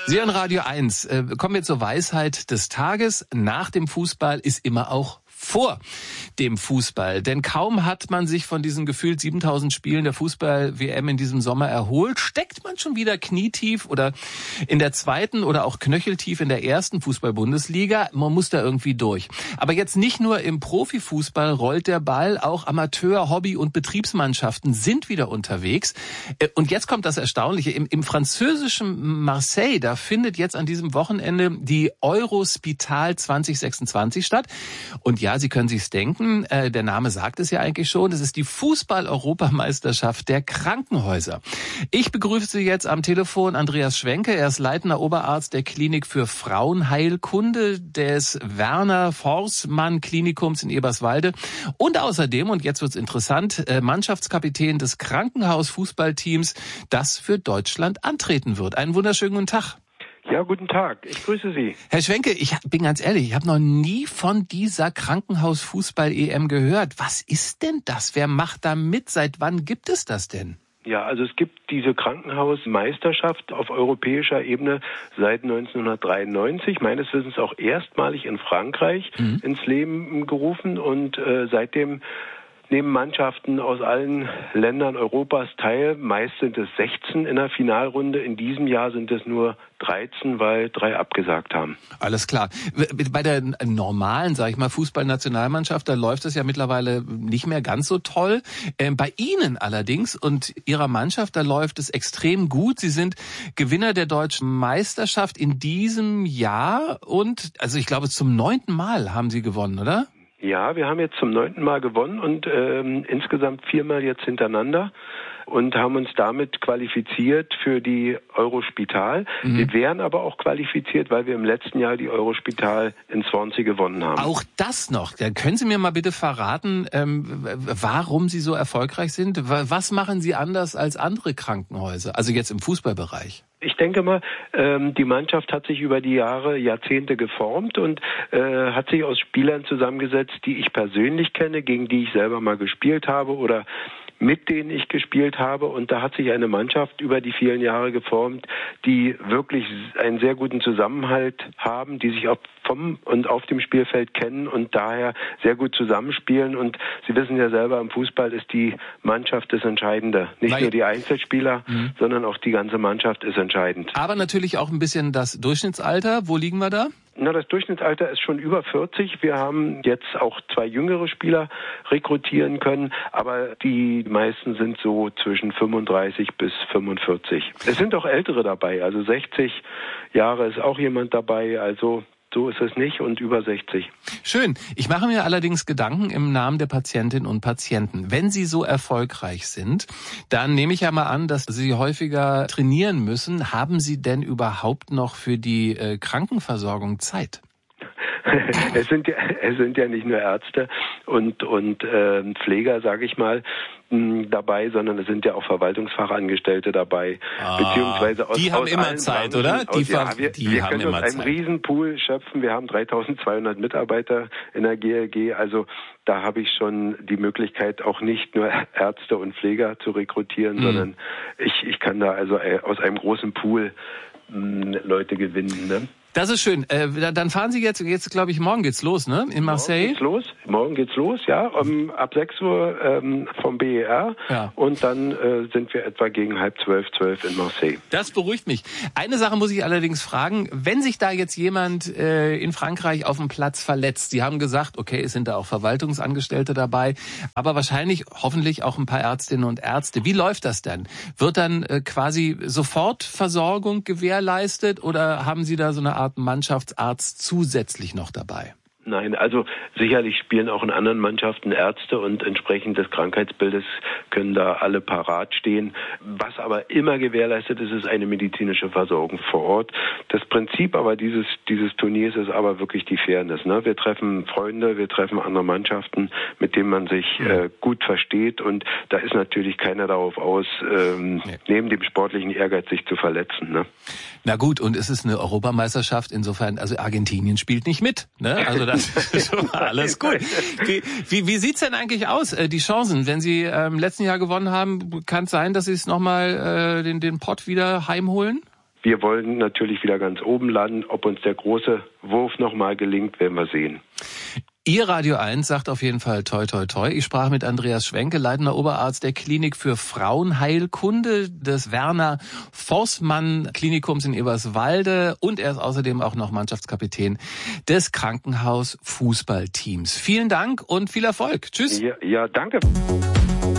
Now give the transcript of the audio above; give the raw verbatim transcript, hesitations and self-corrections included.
Sie hören Radio eins. Äh, kommen wir zur Weisheit des Tages. Nach dem Fußball ist immer auch vor dem Fußball. Denn kaum hat man sich von diesen gefühlt siebentausend Spielen der Fußball-W M in diesem Sommer erholt, steckt man schon wieder knietief oder in der zweiten oder auch knöcheltief in der ersten Fußball-Bundesliga. Man muss da irgendwie durch. Aber jetzt nicht nur im Profifußball rollt der Ball, auch Amateur-, Hobby- und Betriebsmannschaften sind wieder unterwegs. Und jetzt kommt das Erstaunliche. Im, im französischen Marseille, da findet jetzt an diesem Wochenende die Eurospital zwanzig sechsundzwanzig statt. Und ja, Sie können sich's denken, äh, der Name sagt es ja eigentlich schon, es ist die Fußball-Europameisterschaft der Krankenhäuser. Ich begrüße jetzt am Telefon Andreas Schwenke, er ist leitender Oberarzt der Klinik für Frauenheilkunde des Werner-Forßmann-Klinikums in Eberswalde und außerdem, und jetzt wird's interessant, äh, Mannschaftskapitän des Krankenhaus-Fußballteams, das für Deutschland antreten wird. Einen wunderschönen guten Tag. Ja, guten Tag. Ich grüße Sie. Herr Schwenke, ich bin ganz ehrlich, ich habe noch nie von dieser Krankenhaus-Fußball-E M gehört. Was ist denn das? Wer macht da mit? Seit wann gibt es das denn? Ja, also es gibt diese Krankenhausmeisterschaft auf europäischer Ebene seit neunzehnhundertdreiundneunzig, meines Wissens auch erstmalig in Frankreich mhm. ins Leben gerufen und äh, seitdem nehmen Mannschaften aus allen Ländern Europas teil. Meist sind es sechzehn in der Finalrunde. In diesem Jahr sind es nur dreizehn, weil drei abgesagt haben. Alles klar. Bei der normalen, sage ich mal, Fußballnationalmannschaft, da läuft es ja mittlerweile nicht mehr ganz so toll. Ähm, bei Ihnen allerdings und Ihrer Mannschaft, da läuft es extrem gut. Sie sind Gewinner der deutschen Meisterschaft in diesem Jahr und, also ich glaube, zum neunten Mal haben Sie gewonnen, oder? Ja, wir haben jetzt zum neunten Mal gewonnen und ähm, insgesamt viermal jetzt hintereinander und haben uns damit qualifiziert für die Eurospital. Mhm. Wir wären aber auch qualifiziert, weil wir im letzten Jahr die Eurospital in Swansea gewonnen haben. Auch das noch. Dann können Sie mir mal bitte verraten, ähm, warum Sie so erfolgreich sind? Was machen Sie anders als andere Krankenhäuser? Also jetzt im Fußballbereich. Ich denke mal, ähm, die Mannschaft hat sich über die Jahre, Jahrzehnte geformt und äh, hat sich aus Spielern zusammengesetzt, die ich persönlich kenne, gegen die ich selber mal gespielt habe oder mit denen ich gespielt habe. Und da hat sich eine Mannschaft über die vielen Jahre geformt, die wirklich einen sehr guten Zusammenhalt haben, die sich auch vom und auf dem Spielfeld kennen und daher sehr gut zusammenspielen. Und Sie wissen ja selber, im Fußball ist die Mannschaft das Entscheidende. Nicht Nein. nur die Einzelspieler, mhm. sondern auch die ganze Mannschaft ist entscheidend. Aber natürlich auch ein bisschen das Durchschnittsalter. Wo liegen wir da? Na, das Durchschnittsalter ist schon über vierzig. Wir haben jetzt auch zwei jüngere Spieler rekrutieren können, aber die meisten sind so zwischen fünfunddreißig bis fünfundvierzig. Es sind auch Ältere dabei, also sechzig Jahre ist auch jemand dabei, also so ist es nicht und über sechzig. Schön. Ich mache mir allerdings Gedanken im Namen der Patientinnen und Patienten. Wenn Sie so erfolgreich sind, dann nehme ich ja mal an, dass Sie häufiger trainieren müssen. Haben Sie denn überhaupt noch für die äh, Krankenversorgung Zeit? Es sind ja, es sind ja nicht nur Ärzte und und äh, Pfleger, sage ich mal, mh, dabei, sondern es sind ja auch Verwaltungsfachangestellte dabei, ah, beziehungsweise aus die haben aus immer allen Zeit, Branchen, oder? Die, aus, ja, wir, die wir haben können immer aus einem Zeit. Riesenpool schöpfen. Wir haben dreitausendzweihundert Mitarbeiter in der G L G, also da habe ich schon die Möglichkeit, auch nicht nur Ärzte und Pfleger zu rekrutieren, mhm. sondern ich ich kann da also aus einem großen Pool mh, Leute gewinnen, ne? Das ist schön. Äh, dann fahren Sie jetzt, jetzt glaube ich, morgen geht's los, ne? In Marseille? Morgen geht's los, morgen geht's los, ja, um, ab sechs Uhr ähm, vom B E R ja. und dann äh, sind wir etwa gegen halb zwölf, zwölf in Marseille. Das beruhigt mich. Eine Sache muss ich allerdings fragen, wenn sich da jetzt jemand äh, in Frankreich auf dem Platz verletzt, Sie haben gesagt, okay, es sind da auch Verwaltungsangestellte dabei, aber wahrscheinlich hoffentlich auch ein paar Ärztinnen und Ärzte. Wie läuft das denn? Wird dann äh, quasi sofort Versorgung gewährleistet oder haben Sie da so eine Art Mannschaftsarzt zusätzlich noch dabei? Nein, also sicherlich spielen auch in anderen Mannschaften Ärzte und entsprechend des Krankheitsbildes können da alle parat stehen. Was aber immer gewährleistet ist, ist eine medizinische Versorgung vor Ort. Das Prinzip aber dieses dieses Turniers ist aber wirklich die Fairness. Ne? Wir treffen Freunde, wir treffen andere Mannschaften, mit denen man sich äh, gut versteht und da ist natürlich keiner darauf aus, ähm, nee. neben dem sportlichen Ehrgeiz sich zu verletzen. Ne? Na gut, und es ist eine Europameisterschaft, insofern, also Argentinien spielt nicht mit. Ne? Also das ist schon alles gut. Wie, wie, wie sieht's denn eigentlich aus, äh, die Chancen? Wenn Sie ähm, letzten Jahr gewonnen haben, kann es sein, dass Sie es nochmal äh, den, den Pott wieder heimholen? wir wollen natürlich wieder ganz oben landen. Ob uns der große Wurf nochmal gelingt, werden wir sehen. Ihr Radio eins sagt auf jeden Fall toi toi toi. Ich sprach mit Andreas Schwenke, leitender Oberarzt der Klinik für Frauenheilkunde des Werner Forssmann Klinikums in Eberswalde, und er ist außerdem auch noch Mannschaftskapitän des Krankenhaus Fußballteams. Vielen Dank und viel Erfolg. Tschüss. Ja, ja, danke.